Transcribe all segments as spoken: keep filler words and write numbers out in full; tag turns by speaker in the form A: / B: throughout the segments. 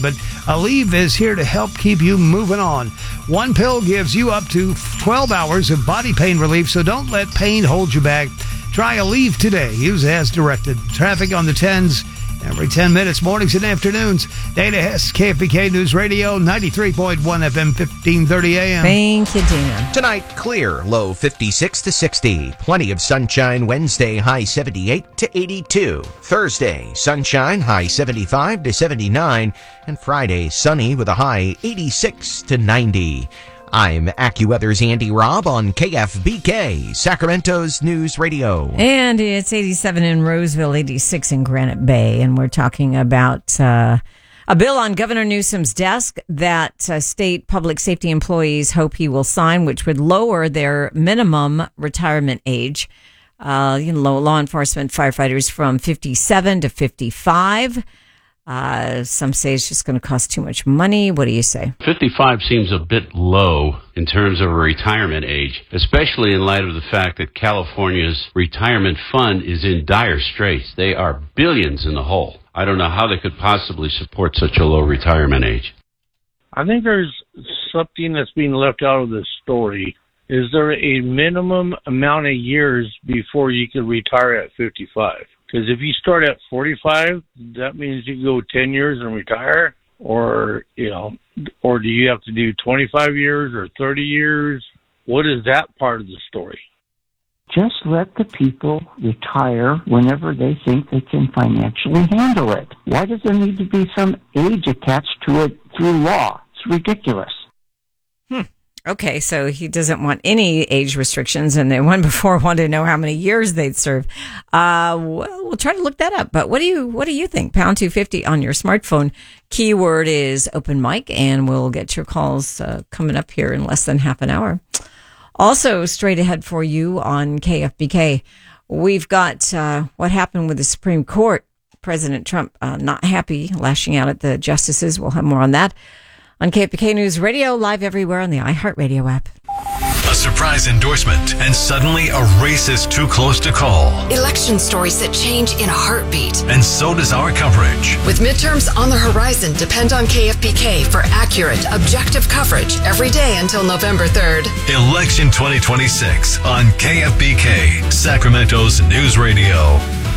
A: But Aleve is here to help keep you moving on. One pill gives you up to twelve hours of body pain relief, so don't let pain hold you back. Try Aleve today. Use as directed. Traffic on the tens every ten minutes, mornings and afternoons. Dana Hess, K F B K News Radio, ninety-three point one F M, fifteen thirty A M.
B: Thank you, Dana.
C: Tonight, clear, low fifty-six to sixty. Plenty of sunshine Wednesday, high seventy-eight to eighty-two. Thursday, sunshine, high seventy-five to seventy-nine. And Friday, sunny with a high eighty-six to ninety. I'm AccuWeather's Andy Robb on K F B K, Sacramento's News Radio.
B: And it's eighty-seven in Roseville, eighty-six in Granite Bay. And we're talking about uh, a bill on Governor Newsom's desk that uh, state public safety employees hope he will sign, which would lower their minimum retirement age. Uh, you know, law enforcement firefighters from fifty-seven to fifty-five. Uh, some say it's just going to cost too much money. What do you say?
D: fifty-five seems a bit low in terms of a retirement age, especially in light of the fact that California's retirement fund is in dire straits. They are billions in the hole. I don't know how they could possibly support such a low retirement age.
E: I think there's something that's being left out of this story. Is there a minimum amount of years before you can retire at fifty-five? Because if you start at forty-five, that means you go ten years and retire, or, you know, or do you have to do twenty-five years or thirty years? What is that part of the story?
F: Just let the people retire whenever they think they can financially handle it. Why does there need to be some age attached to it through law? It's ridiculous.
B: Hmm. Okay, so he doesn't want any age restrictions, and the one before wanted to know how many years they'd serve. Uh, well, we'll try to look that up. But what do you what do you think? Pound two fifty on your smartphone. Keyword is open mic, and we'll get your calls uh, coming up here in less than half an hour. Also, straight ahead for you on K F B K, we've got uh, what happened with the Supreme Court. President Trump uh, not happy, lashing out at the justices. We'll have more on that on K F B K News Radio, live everywhere on the iHeartRadio app.
G: A surprise endorsement, and suddenly a race is too close to call.
H: Election stories that change in a heartbeat.
G: And so does our coverage.
H: With midterms on the horizon, depend on K F B K for accurate, objective coverage every day until November third.
G: Election twenty twenty-six on K F B K, Sacramento's News Radio.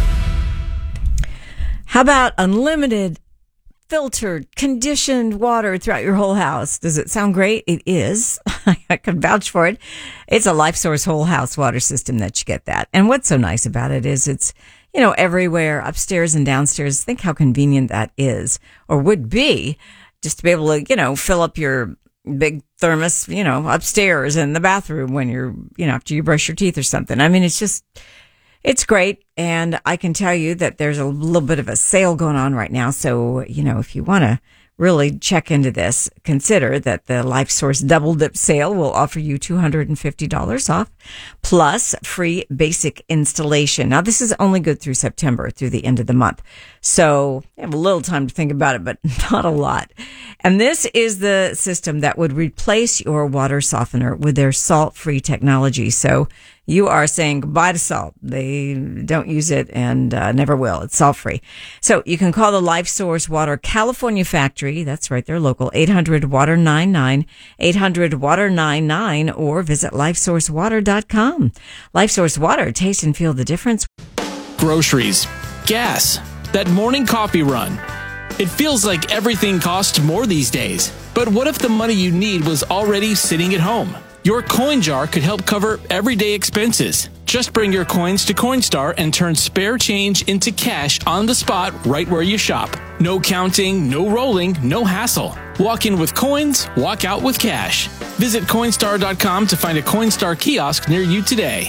B: How about unlimited filtered, conditioned water throughout your whole house? Does it sound great? It is. I can vouch for it. It's a LifeSource whole house water system that you get that. And what's so nice about it is it's, you know, everywhere, upstairs and downstairs. Think how convenient that is, or would be, just to be able to, you know, fill up your big thermos, you know, upstairs in the bathroom when you're, you know, after you brush your teeth or something. I mean, it's just, it's great. And I can tell you that there's a little bit of a sale going on right now. So, you know, if you want to really check into this, consider that the LifeSource Double Dip sale will offer you two hundred fifty dollars off plus free basic installation. Now, this is only good through September, through the end of the month. So you have a little time to think about it, but not a lot. And this is the system that would replace your water softener with their salt-free technology. So you are saying goodbye to salt. They don't use it and uh, never will. It's salt-free. So you can call the LifeSource Water California factory. That's right, they're local. eight hundred water ninety-nine, eight hundred water ninety-nine, or visit lifesource water dot com. LifeSource Water, taste and feel the difference.
I: Groceries, gas, that morning coffee run. It feels like everything costs more these days. But what if the money you need was already sitting at home? Your coin jar could help cover everyday expenses. Just bring your coins to Coinstar and turn spare change into cash on the spot right where you shop. No counting, no rolling, no hassle. Walk in with coins, walk out with cash. Visit Coinstar dot com to find a Coinstar kiosk near you today.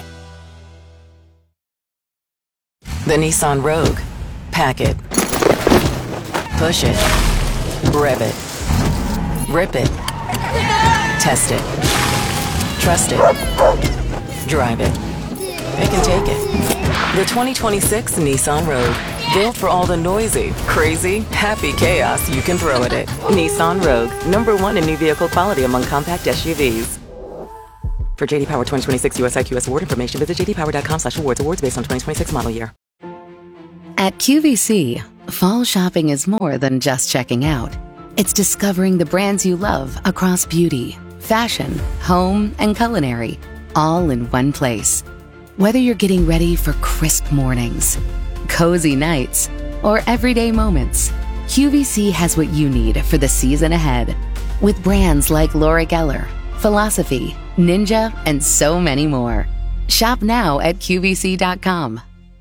H: The Nissan Rogue. Pack it. Push it. Rev it. Rip it. Test it. Trust it. Drive it. Pick and take it. The twenty twenty-six Nissan Rogue. Built for all the noisy, crazy, happy chaos you can throw at it. Nissan Rogue. Number one in new vehicle quality among compact S U Vs. For J D Power twenty twenty-six U S I Q S award information, visit j d power dot com slash awards. Awards based on twenty twenty-six model year.
J: At Q V C, fall shopping is more than just checking out. It's discovering the brands you love across beauty, fashion, home, and culinary, all in one place. Whether you're getting ready for crisp mornings, cozy nights, or everyday moments, Q V C has what you need for the season ahead. With brands like Laura Geller, Philosophy, Ninja, and so many more. Shop now at Q V C dot com.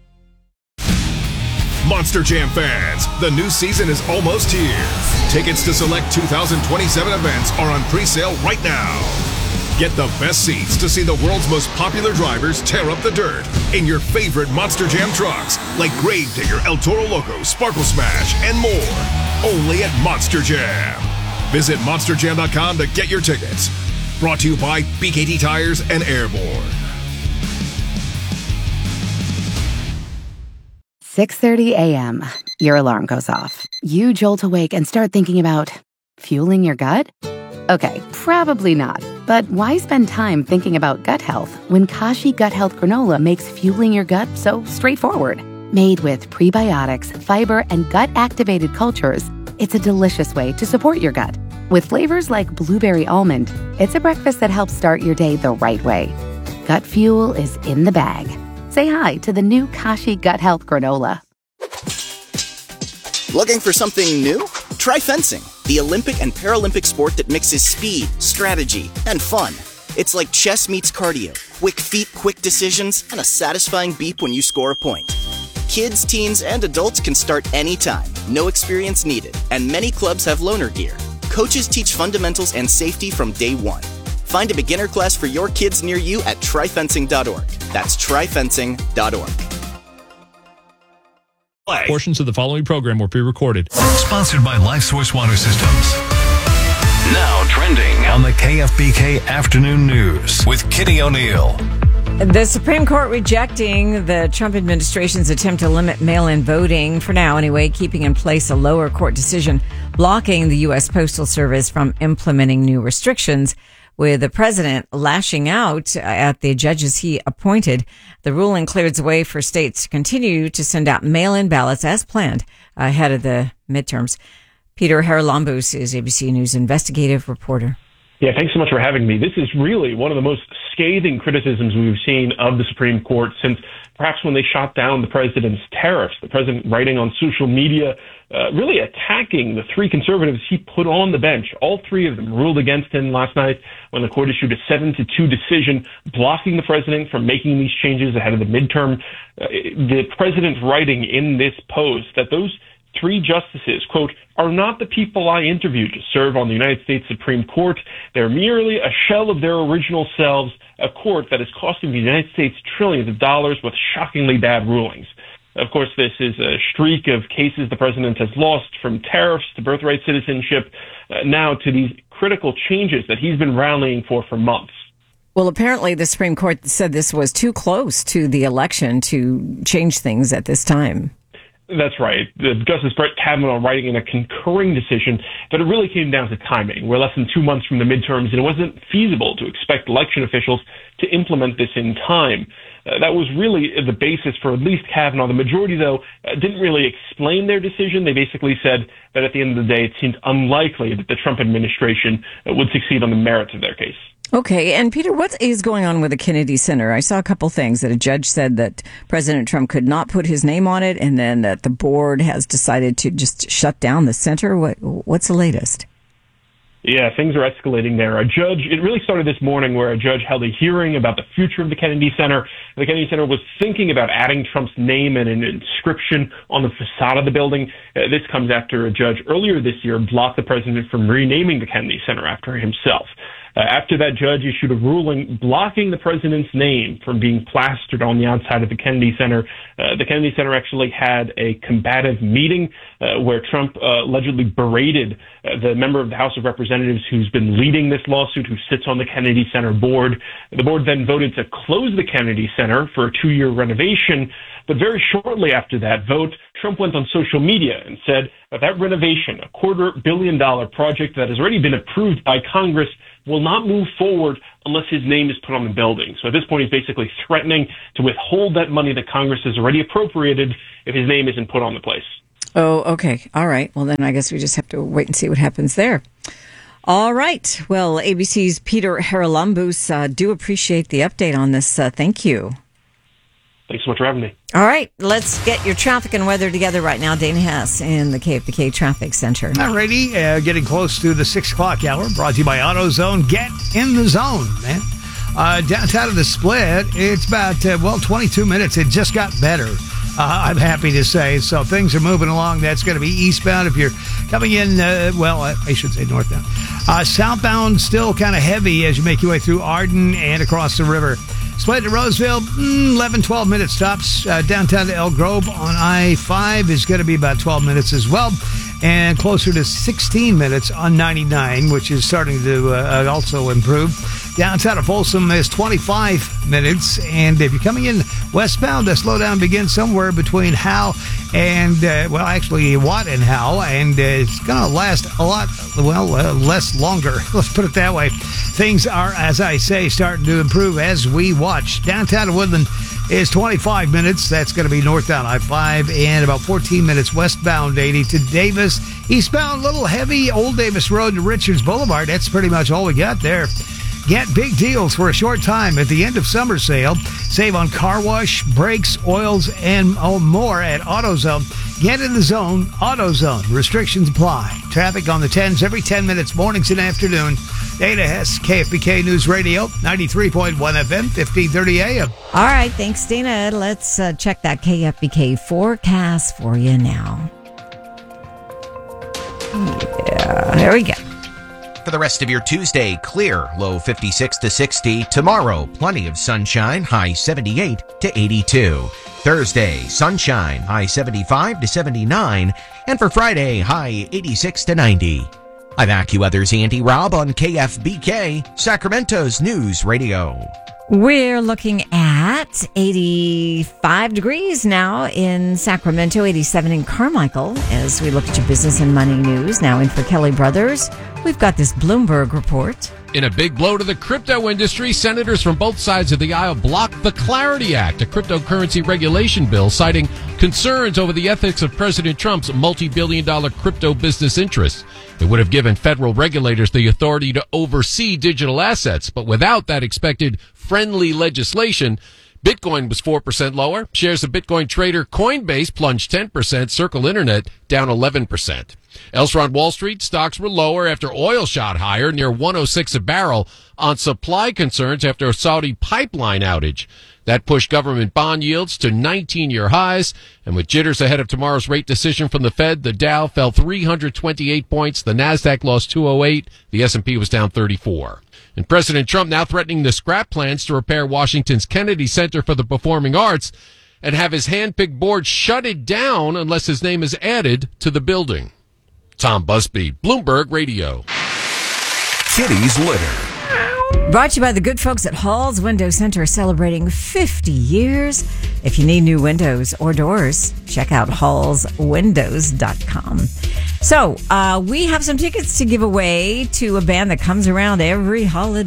K: Monster Jam fans, the new season is almost here. Tickets to select two thousand twenty-seven events are on pre-sale right now. Get the best seats to see the world's most popular drivers tear up the dirt in your favorite Monster Jam trucks, like Gravedigger, El Toro Loco, Sparkle Smash, and more. Only at Monster Jam. Visit monster jam dot com to get your tickets. Brought to you by B K T Tires and Airborne.
J: six thirty a.m. Your alarm goes off. You jolt awake and start thinking about fueling your gut? Okay, probably not. But why spend time thinking about gut health when Kashi Gut Health Granola makes fueling your gut so straightforward? Made with prebiotics, fiber, and gut-activated cultures, it's a delicious way to support your gut. With flavors like blueberry almond, it's a breakfast that helps start your day the right way. Gut fuel is in the bag. Say hi to the new Kashi Gut Health Granola.
L: Looking for something new? Try fencing, the Olympic and Paralympic sport that mixes speed, strategy, and fun. It's like chess meets cardio, quick feet, quick decisions, and a satisfying beep when you score a point. Kids, teens, and adults can start anytime, no experience needed, and many clubs have loaner gear. Coaches teach fundamentals and safety from day one. Find a beginner class for your kids near you at try fencing dot org. That's try fencing dot org.
M: Portions of the following program were pre-recorded.
G: Sponsored by LifeSource Water Systems.
N: Now trending
G: on the K F B K Afternoon News with Kitty O'Neill.
B: The Supreme Court rejecting the Trump administration's attempt to limit mail-in voting, for now anyway, keeping in place a lower court decision blocking the U S Postal Service from implementing new restrictions, with the president lashing out at the judges he appointed. The ruling clears the way for states to continue to send out mail-in ballots as planned ahead of the midterms. Peter Haralambous is A B C News investigative reporter.
O: Yeah, thanks so much for having me. This is really one of the most scathing criticisms we've seen of the Supreme Court since perhaps when they shot down the president's tariffs. The president writing on social media, uh, really attacking the three conservatives he put on the bench. All three of them ruled against him last night when the court issued a seven to two decision blocking the president from making these changes ahead of the midterm. Uh, the president writing in this post that those three justices, quote, are not the people I interviewed to serve on the United States Supreme Court. They're merely a shell of their original selves, a court that is costing the United States trillions of dollars with shockingly bad rulings. Of course, this is a streak of cases the president has lost, from tariffs to birthright citizenship, uh, now to these critical changes that he's been rallying for for months.
B: Well, apparently the Supreme Court said this was too close to the election to change things at this time.
O: That's right. The Justice Brett Kavanaugh writing in a concurring decision that it really came down to timing. We're less than two months from the midterms, and it wasn't feasible to expect election officials to implement this in time. Uh, that was really the basis for at least Kavanaugh. The majority, though, uh, didn't really explain their decision. They basically said that at the end of the day, it seemed unlikely that the Trump administration uh, would succeed on the merits of their case.
B: Okay. And Peter, what is going on with the Kennedy Center? I saw a couple things that a judge said that President Trump could not put his name on it, and then that the board has decided to just shut down the center. What, what's the latest?
O: Yeah, things are escalating there. A judge, it really started this morning where a judge held a hearing about the future of the Kennedy Center. The Kennedy Center was thinking about adding Trump's name and an inscription on the facade of the building. Uh, this comes after a judge earlier this year blocked the president from renaming the Kennedy Center after himself. Uh, after that judge issued a ruling blocking the president's name from being plastered on the outside of the Kennedy Center, uh, the Kennedy Center actually had a combative meeting uh, where Trump uh, allegedly berated uh, the member of the House of Representatives who's been leading this lawsuit, who sits on the Kennedy Center board. The board then voted to close the Kennedy Center for a two-year renovation. But very shortly after that vote, Trump went on social media and said that that renovation, a quarter billion dollar project that has already been approved by Congress, will not move forward unless his name is put on the building. So at this point, he's basically threatening to withhold that money that Congress has already appropriated if his name isn't put on the place.
B: Oh, okay. All right. Well, then I guess we just have to wait and see what happens there. All right. Well, A B C's Peter Haralambous, uh, do appreciate the update on this. Uh, thank you.
O: Thanks so much for having me.
B: All right. Let's get your traffic and weather together right now. Dana Hess in the K F B K Traffic Center.
A: All righty. Uh, getting close to the six o'clock hour. Brought to you by AutoZone. Get in the zone, man. Uh, downtown of the Split, it's about, uh, well, twenty-two minutes. It just got better. Uh, I'm happy to say. So things are moving along. That's going to be eastbound if you're coming in, uh, well, I should say northbound. Uh, southbound, still kind of heavy as you make your way through Arden and across the river. Split to Roseville, mm, eleven, twelve minute stops. Uh, downtown to Elk Grove on I five is going to be about twelve minutes as well. And closer to sixteen minutes on ninety-nine, which is starting to uh, also improve. Downtown of Folsom is twenty-five minutes. And if you're coming in westbound, the slowdown begins somewhere between Howe and, uh, well, actually Watt and Howe. And uh, it's going to last a lot, well, uh, less longer. Let's put it that way. Things are, as I say, starting to improve as we watch. Downtown of Woodland is twenty-five minutes. That's going to be northbound I five and about fourteen minutes westbound eighty to Davis. Eastbound, a little heavy, Old Davis Road to Richards Boulevard. That's pretty much all we got there. Get big deals for a short time at the end of summer sale. Save on car wash, brakes, oils, and oh, more at AutoZone. Get in the zone, AutoZone. Restrictions apply. Traffic on the tens every ten minutes, mornings and afternoon. Dana Hess, K F B K News Radio, ninety-three point one F M, fifteen thirty A M.
B: All right, thanks, Dana. Let's uh, check that K F B K forecast for you now. Yeah, there we go.
C: For the rest of your Tuesday, clear, low fifty-six to sixty. Tomorrow, plenty of sunshine, high seventy-eight to eighty-two. Thursday, sunshine, high seventy-five to seventy-nine. And for Friday, high eighty-six to ninety. I'm AccuWeather's Andy Robb on K F B K, Sacramento's News Radio.
B: We're looking at eighty-five degrees now in Sacramento, eighty-seven in Carmichael, as we look at your business and money news. Now in for Kelly Brothers, we've got this Bloomberg report.
P: In a big blow to the crypto industry, senators from both sides of the aisle blocked the Clarity Act, a cryptocurrency regulation bill, citing concerns over the ethics of President Trump's multi-billion dollar crypto business interests. It would have given federal regulators the authority to oversee digital assets, but without that expected friendly legislation, Bitcoin was four percent lower. Shares of Bitcoin trader Coinbase plunged ten percent. Circle Internet down eleven percent. Elsewhere on Wall Street, stocks were lower after oil shot higher near one oh six a barrel on supply concerns after a Saudi pipeline outage. That pushed government bond yields to nineteen-year highs. And with jitters ahead of tomorrow's rate decision from the Fed, the Dow fell three hundred twenty-eight points. The Nasdaq lost two oh eight. The S and P was down thirty-four. And President Trump now threatening to scrap plans to repair Washington's Kennedy Center for the Performing Arts and have his hand-picked board shut it down unless his name is added to the building. Tom Busby, Bloomberg Radio.
G: Kitty's Litter.
B: Brought to you by the good folks at Hall's Window Center, celebrating fifty years. If you need new windows or doors, check out halls windows dot com. So, uh, we have some tickets to give away to a band that comes around every holiday.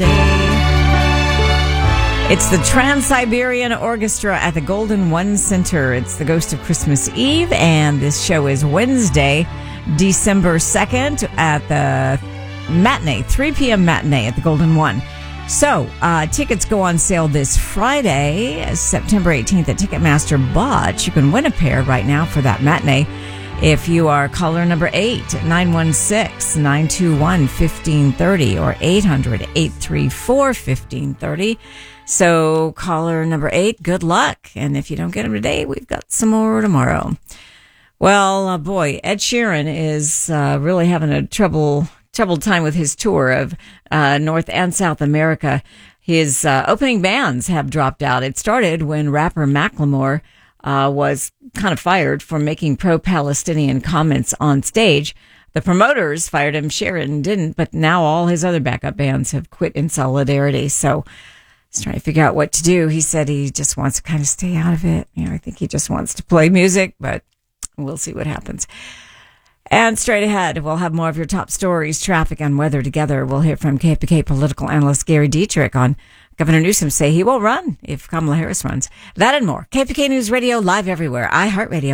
B: It's the Trans-Siberian Orchestra at the Golden One Center. It's the Ghost of Christmas Eve, and this show is Wednesday, December second at the matinee, three p.m. matinee at the Golden One. So, uh, tickets go on sale this Friday, September eighteenth at Ticketmaster, but you can win a pair right now for that matinee if you are caller number eight, nine one six, nine two one, one five three zero or eight hundred, eight three four, one five three zero. So, caller number eight, good luck. And if you don't get them today, we've got some more tomorrow. Well, uh, boy, Ed Sheeran is uh, really having a trouble... troubled time with his tour of uh, North and South America. His uh, opening bands have dropped out. It started when rapper Macklemore uh, was kind of fired for making pro-Palestinian comments on stage. The promoters fired him. Sheeran didn't, but now all his other backup bands have quit in solidarity. So he's trying to figure out what to do. He said he just wants to kind of stay out of it. You know, I think he just wants to play music, but we'll see what happens. And straight ahead, we'll have more of your top stories, traffic, and weather together. We'll hear from K F B K political analyst Gary Dietrich on Governor Newsom say he will run if Kamala Harris runs. That and more. K F B K News Radio, live everywhere. iHeartRadio app.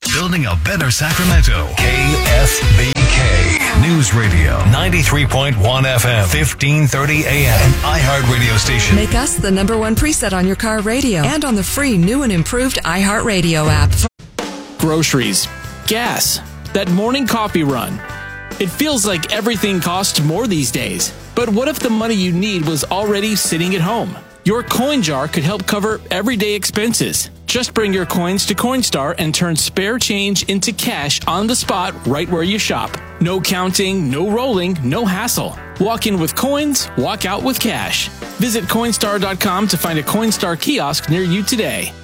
G: Building a better Sacramento. K F B K News Radio. ninety-three point one F M. fifteen thirty A M. An iHeart radio station.
Q: Make us the number one preset on your car radio and on the free new and improved iHeartRadio app.
I: Groceries, gas, that morning coffee run. It feels like everything costs more these days. But what if the money you need was already sitting at home? Your coin jar could help cover everyday expenses. Just bring your coins to Coinstar and turn spare change into cash on the spot right where you shop. No counting, no rolling, no hassle. Walk in with coins, walk out with cash. Visit Coinstar dot com to find a Coinstar kiosk near you today.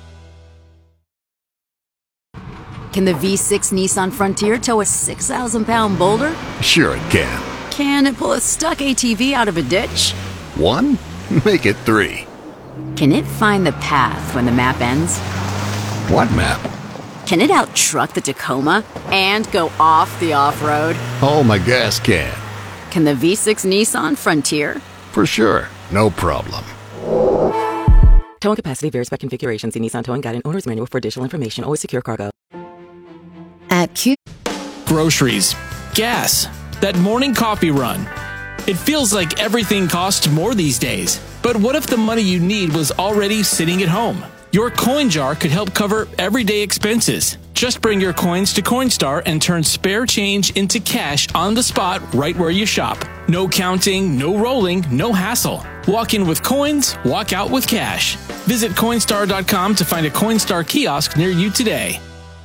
R: Can the V six Nissan Frontier tow a six thousand pound boulder?
S: Sure it can.
R: Can it pull a stuck A T V out of a ditch?
S: One? Make it three.
R: Can it find the path when the map ends?
S: What map?
R: Can it out-truck the Tacoma and go off the off-road?
S: Oh, my gas can.
R: Can the V six Nissan Frontier?
S: For sure. No problem.
T: Towing capacity varies by configuration. See Nissan Towing Guide and Owner's Manual for additional information. Always secure cargo.
J: At Q.
I: Groceries, gas, that morning coffee run. It feels like everything costs more these days. But what if the money you need was already sitting at home? Your coin jar could help cover everyday expenses. Just bring your coins to Coinstar and turn spare change into cash on the spot right where you shop. No counting, no rolling, no hassle. Walk in with coins, walk out with cash. Visit Coinstar dot com to find a Coinstar kiosk near you today.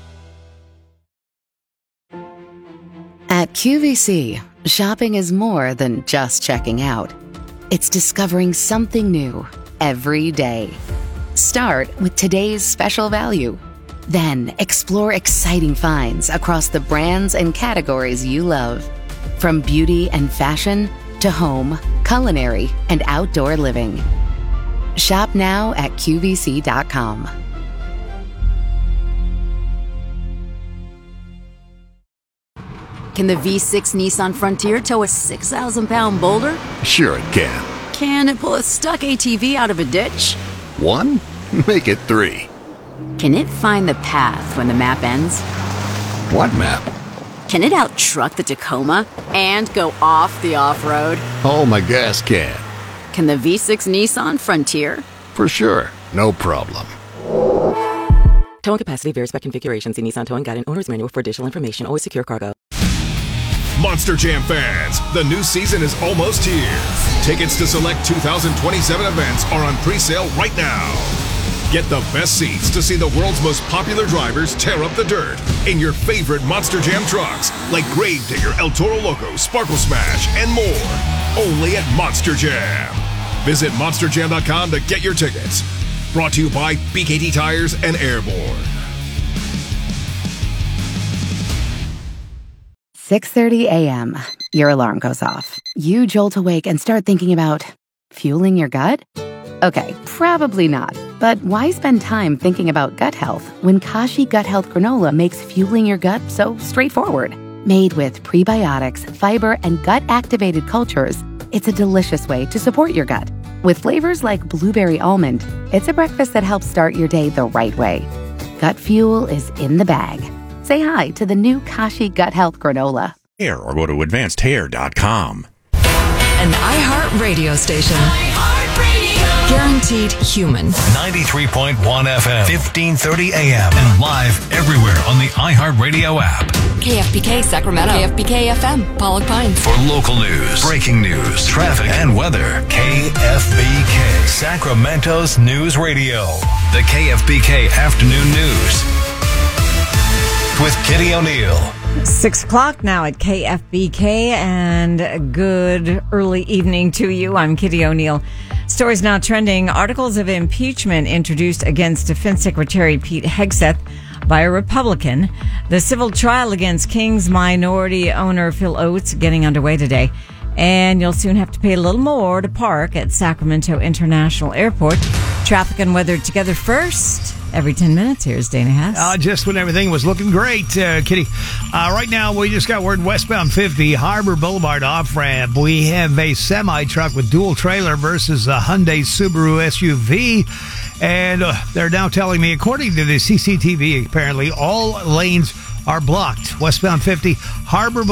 J: At Q V C, shopping is more than just checking out. It's discovering something new every day. Start with today's special value. Then explore exciting finds across the brands and categories you love. From beauty and fashion to home, culinary, and outdoor living. Shop now at Q V C dot com.
R: Can the V six Nissan Frontier tow a six thousand pound boulder?
S: Sure it can.
R: Can it pull a stuck A T V out of a ditch?
S: One? Make it three.
R: Can it find the path when the map ends?
S: What map?
R: Can it out-truck the Tacoma and go off the off-road?
S: Oh, my gas can.
R: Can the V six Nissan Frontier?
S: For sure. No problem.
T: Towing capacity varies by configuration. See Nissan Towing Guide and Owner's Manual for additional information. Always secure cargo.
K: Monster Jam fans, the new season is almost here. Tickets to select two thousand twenty-seven events are on pre-sale right now. Get the best seats to see the world's most popular drivers tear up the dirt in your favorite Monster Jam trucks, like Gravedigger, El Toro Loco, Sparkle Smash, and more. Only at Monster Jam. Visit monster jam dot com to get your tickets. Brought to you by B K T Tires and Airborne.
J: six thirty a.m. Your alarm goes off. You jolt awake and start thinking about fueling your gut? Okay, probably not. But why spend time thinking about gut health when Kashi Gut Health Granola makes fueling your gut so straightforward? Made with prebiotics, fiber, and gut-activated cultures, it's a delicious way to support your gut. With flavors like blueberry almond, it's a breakfast that helps start your day the right way. Gut fuel is in the bag. Say hi to the new Kashi Gut Health Granola.
U: Hair or go to advanced hair dot com.
Q: An iHeart radio station. iHeart Guaranteed human.
G: ninety-three point one F M, fifteen thirty A M, and live everywhere on the iHeartRadio app.
Q: K F B K Sacramento. K F B K F M, Pollock Pines.
G: For local news, breaking news, traffic, and weather, K F B K, Sacramento's news radio. The K F B K Afternoon News with Kitty O'Neill.
B: Six o'clock now at K F B K, and good early evening to you. I'm Kitty O'Neill. Stories now trending. Articles of impeachment introduced against Defense Secretary Pete Hegseth by a Republican. The civil trial against King's minority owner Phil Oates getting underway today. And you'll soon have to pay a little more to park at Sacramento International Airport. Traffic and weather together first. Every ten minutes, here's Dana Hess.
A: Uh, just when everything was looking great, uh, Kitty. Uh, right now, we just got word westbound fifty, Harbor Boulevard off-ramp. We have a semi-truck with dual trailer versus a Hyundai Subaru S U V. And uh, they're now telling me, according to the C C T V, apparently all lanes are blocked. Westbound fifty, Harbor